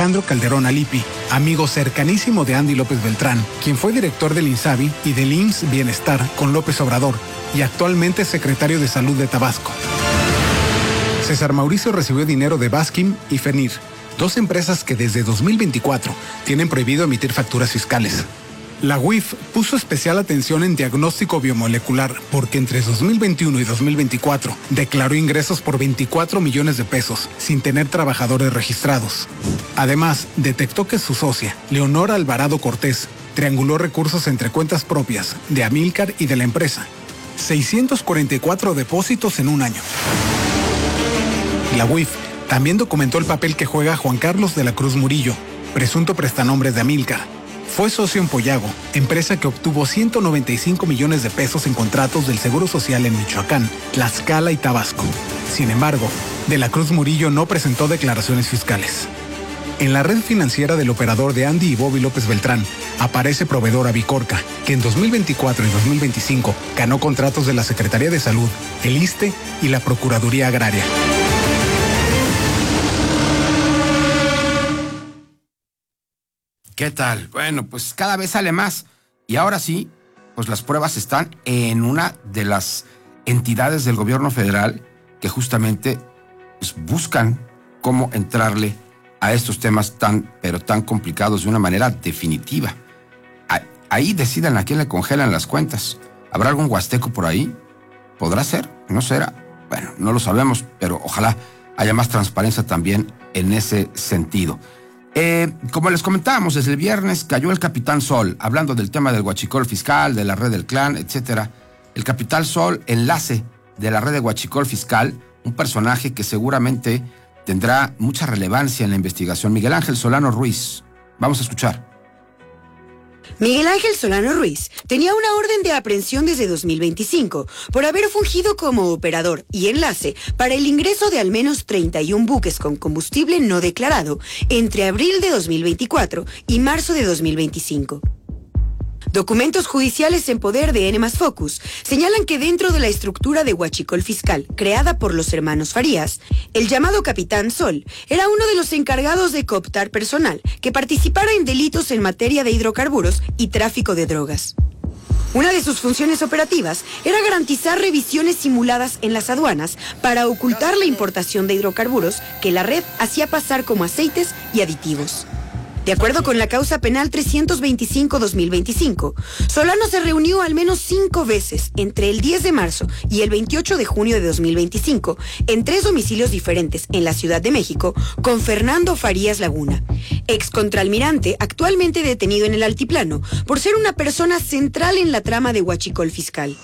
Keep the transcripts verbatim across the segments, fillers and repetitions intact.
Alejandro Calderón Alipi, amigo cercanísimo de Andy López Beltrán, quien fue director del INSABI y del I M S S Bienestar con López Obrador y actualmente secretario de Salud de Tabasco. César Mauricio recibió dinero de Baskim y Fenir, dos empresas que desde dos mil veinticuatro tienen prohibido emitir facturas fiscales. La U I F puso especial atención en diagnóstico biomolecular porque entre dos mil veintiuno y dos mil veinticuatro declaró ingresos por veinticuatro millones de pesos sin tener trabajadores registrados. Además, detectó que su socia, Leonora Alvarado Cortés, trianguló recursos entre cuentas propias de Amílcar y de la empresa. seiscientos cuarenta y cuatro depósitos en un año. La U I F también documentó el papel que juega Juan Carlos de la Cruz Murillo, presunto prestanombre de Amílcar. Fue socio en Pollago, empresa que obtuvo ciento noventa y cinco millones de pesos en contratos del Seguro Social en Michoacán, Tlaxcala y Tabasco. Sin embargo, de la Cruz Murillo no presentó declaraciones fiscales. En la red financiera del operador de Andy y Bobby López Beltrán aparece proveedora Bicorca, que en dos mil veinticuatro y dos mil veinticinco ganó contratos de la Secretaría de Salud, el ISSSTE y la Procuraduría Agraria. ¿Qué tal? Bueno, pues cada vez sale más. Y ahora sí, pues las pruebas están en una de las entidades del gobierno federal que justamente pues, buscan cómo entrarle a estos temas tan, pero tan complicados de una manera definitiva. Ahí decidan a quién le congelan las cuentas. ¿Habrá algún huasteco por ahí? ¿Podrá ser? ¿No será? Bueno, no lo sabemos, pero ojalá haya más transparencia también en ese sentido. Eh, como les comentábamos, desde el viernes cayó el Capitán Sol, hablando del tema del huachicol fiscal, de la red del clan, etcétera. El Capitán Sol, enlace de la red de huachicol fiscal, un personaje que seguramente tendrá mucha relevancia en la investigación. Miguel Ángel Solano Ruiz, vamos a escuchar. Miguel Ángel Solano Ruiz tenía una orden de aprehensión desde dos mil veinticinco por haber fungido como operador y enlace para el ingreso de al menos treinta y un buques con combustible no declarado entre abril de dos mil veinticuatro y marzo de dos mil veinticinco. Documentos judiciales en poder de N más Focus señalan que dentro de la estructura de huachicol fiscal creada por los hermanos Farías, el llamado Capitán Sol era uno de los encargados de cooptar personal que participara en delitos en materia de hidrocarburos y tráfico de drogas. Una de sus funciones operativas era garantizar revisiones simuladas en las aduanas para ocultar la importación de hidrocarburos que la red hacía pasar como aceites y aditivos. De acuerdo con la causa penal trescientos veinticinco guión dos mil veinticinco, Solano se reunió al menos cinco veces entre el diez de marzo y el veintiocho de junio de dos mil veinticinco en tres domicilios diferentes en la Ciudad de México con Fernando Farías Laguna, ex contraalmirante actualmente detenido en el Altiplano por ser una persona central en la trama de huachicol fiscal.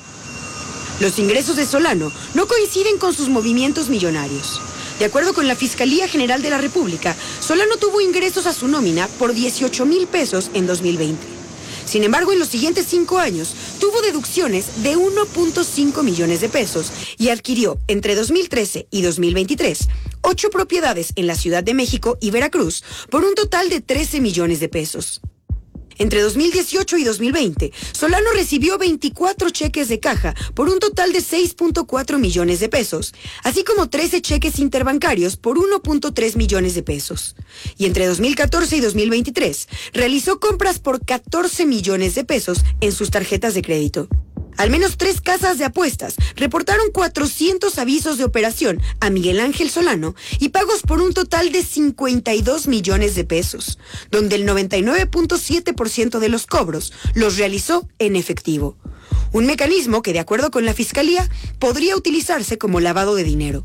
Los ingresos de Solano no coinciden con sus movimientos millonarios. De acuerdo con la Fiscalía General de la República, Solano tuvo ingresos a su nómina por dieciocho mil pesos en dos mil veinte. Sin embargo, en los siguientes cinco años, tuvo deducciones de uno punto cinco millones de pesos y adquirió, entre dos mil trece y dos mil veintitrés, ocho propiedades en la Ciudad de México y Veracruz por un total de trece millones de pesos. Entre dos mil dieciocho y dos mil veinte, Solano recibió veinticuatro cheques de caja por un total de seis punto cuatro millones de pesos, así como trece cheques interbancarios por uno punto tres millones de pesos. Y entre dos mil catorce y dos mil veintitrés, realizó compras por catorce millones de pesos en sus tarjetas de crédito. Al menos tres casas de apuestas reportaron cuatrocientos avisos de operación a Miguel Ángel Solano y pagos por un total de cincuenta y dos millones de pesos, donde el noventa y nueve punto siete por ciento de los cobros los realizó en efectivo. Un mecanismo que, de acuerdo con la Fiscalía, podría utilizarse como lavado de dinero.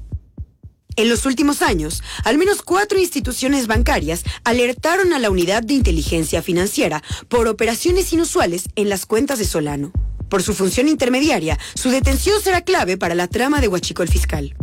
En los últimos años, al menos cuatro instituciones bancarias alertaron a la Unidad de Inteligencia Financiera por operaciones inusuales en las cuentas de Solano. Por su función intermediaria, su detención será clave para la trama de huachicol fiscal.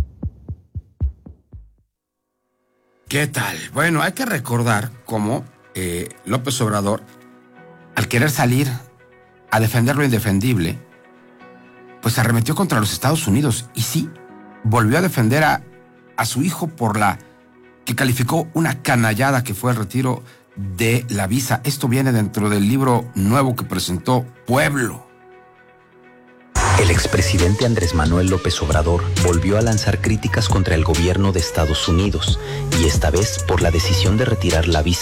¿Qué tal? Bueno, hay que recordar cómo eh, López Obrador, al querer salir a defender lo indefendible, pues arremetió contra los Estados Unidos. Y sí, volvió a defender a, a su hijo por la que calificó una canallada que fue el retiro de la visa. Esto viene dentro del libro nuevo que presentó Pueblo. El expresidente Andrés Manuel López Obrador volvió a lanzar críticas contra el gobierno de Estados Unidos, y esta vez por la decisión de retirar la visa